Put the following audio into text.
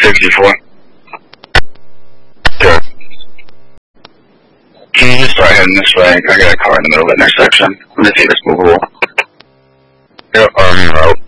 64. Good. Can you just start heading this way? I got a car in the middle of that intersection. I'm gonna see if it's movable. Yeah, route.